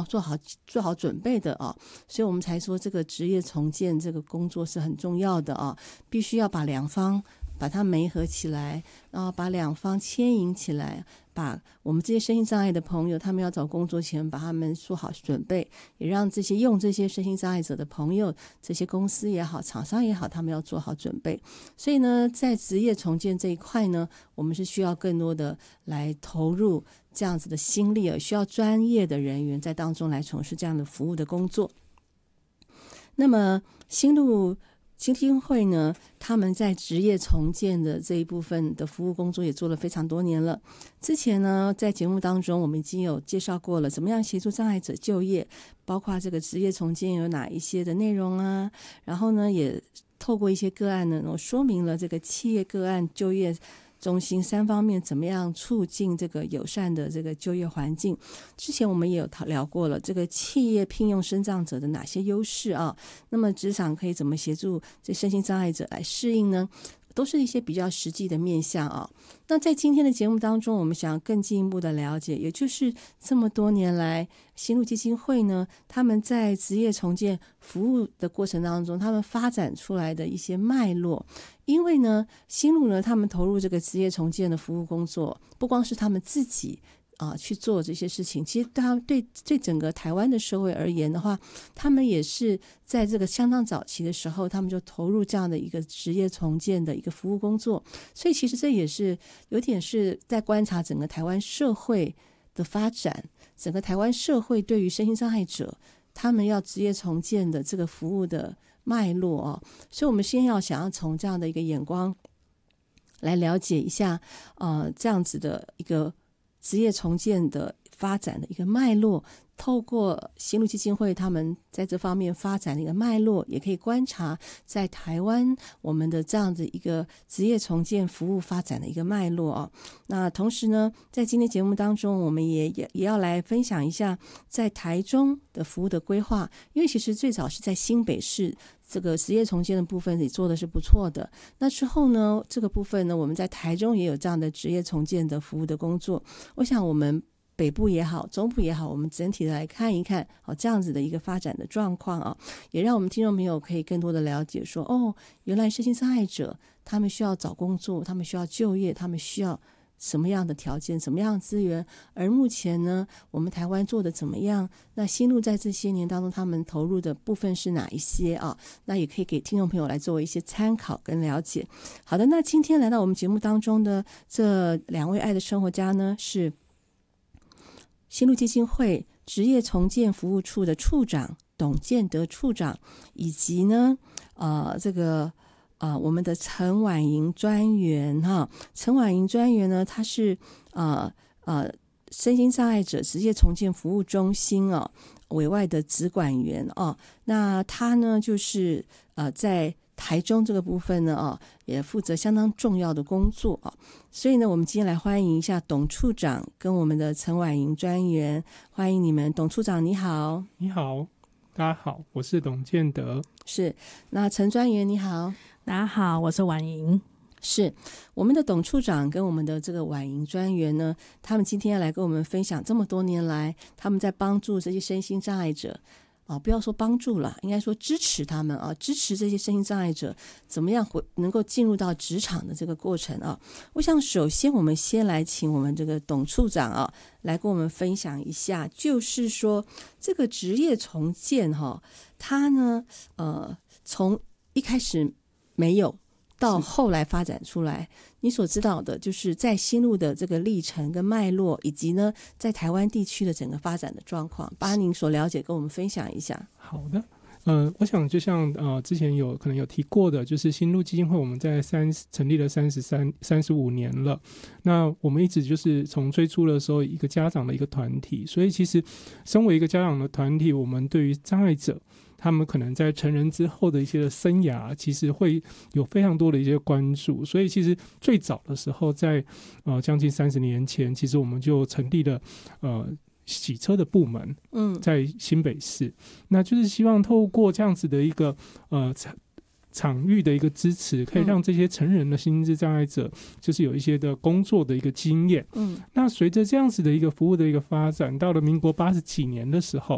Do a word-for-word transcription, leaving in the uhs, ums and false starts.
做好做好准备的啊，所以我们才说这个职业重建这个工作是很重要的啊，必须要把两方把它媒合起来，然后把两方牵引起来，把我们这些身心障碍的朋友，他们要找工作前把他们做好准备，也让这些用这些身心障碍者的朋友，这些公司也好，厂商也好，他们要做好准备。所以呢，在职业重建这一块呢，我们是需要更多的来投入这样子的心力，需要专业的人员在当中来从事这样的服务的工作。那么新路基金会呢，他们在职业重建的这一部分的服务工作也做了非常多年了。之前呢，在节目当中我们已经有介绍过了，怎么样协助障碍者就业，包括这个职业重建有哪一些的内容啊，然后呢，也透过一些个案呢，我说明了这个企业个案就业中心三方面怎么样促进这个友善的这个就业环境。之前我们也有聊过了，这个企业聘用身障者的哪些优势啊？那么职场可以怎么协助这身心障碍者来适应呢？都是一些比较实际的面向啊。那在今天的节目当中，我们想更进一步的了解，也就是这么多年来新路基金会呢，他们在职业重建服务的过程当中，他们发展出来的一些脉络。因为呢，新路呢，他们投入这个职业重建的服务工作，不光是他们自己啊、呃、去做这些事情，其实对他对对整个台湾的社会而言的话，他们也是在这个相当早期的时候，他们就投入这样的一个职业重建的一个服务工作。所以其实这也是有点是在观察整个台湾社会的发展，整个台湾社会对于身心障碍者他们要职业重建的这个服务的脉络哦。所以我们先要想要从这样的一个眼光来了解一下呃，这样子的一个职业重建的发展的一个脉络，透过新路基金会他们在这方面发展的一个脉络，也可以观察在台湾我们的这样的一个职业重建服务发展的一个脉络啊。那同时呢，在今天节目当中，我们也也也要来分享一下在台中的服务的规划，因为其实最早是在新北市这个职业重建的部分也做的是不错的。那之后呢，这个部分呢，我们在台中也有这样的职业重建的服务的工作。我想我们北部也好，中部也好，我们整体的来看一看，好，这样子的一个发展的状况啊，也让我们听众朋友可以更多的了解说，哦，原来身心障碍者他们需要找工作，他们需要就业，他们需要什么样的条件，什么样的资源，而目前呢，我们台湾做的怎么样？那新路在这些年当中，他们投入的部分是哪一些啊？那也可以给听众朋友来做一些参考跟了解。好的，那今天来到我们节目当中的这两位爱的生活家呢，是新路基金会职业重建服务处的处长董建德处长，以及呢，呃，这个呃，我们的陈婉莹专员哈，陈婉莹专员呢，他是呃呃身心障碍者职业重建服务中心啊委外的职管员啊，那他呢就是呃在台中这个部分呢啊，也负责相当重要的工作啊，所以呢，我们今天来欢迎一下董处长跟我们的陈婉莹专员，欢迎你们，董处长你好。 你好，大家好，我是董建德。 是，那陈专员你好。 大家好，我是婉莹。 是，我们的董处长跟我们的这个婉莹专员呢，他们今天要来跟我们分享这么多年来他们在帮助这些身心障碍者啊，不要说帮助了，应该说支持他们啊，支持这些身心障碍者怎么样能够进入到职场的这个过程啊。我想首先我们先来请我们这个董处长啊，来跟我们分享一下，就是说这个职业重建哈、啊，它呢呃从一开始没有到后来发展出来，你所知道的就是在新路的这个历程跟脉络，以及呢在台湾地区的整个发展的状况，把您所了解跟我们分享一下。 好的，呃，我想就像呃之前有可能有提过的，就是新路基金会我们在三成立了三十三三十五年了，那我们一直就是从最初的时候一个家长的一个团体，所以其实身为一个家长的团体，我们对于障碍者他们可能在成人之后的一些的生涯，其实会有非常多的一些关注，所以其实最早的时候在呃将近三十年前，其实我们就成立了呃洗车的部门，嗯，在新北市，那就是希望透过这样子的一个呃场域的一个支持，可以让这些成人的心智障碍者就是有一些的工作的一个经验。嗯，那随着这样子的一个服务的一个发展，到了民国八十几年的时候，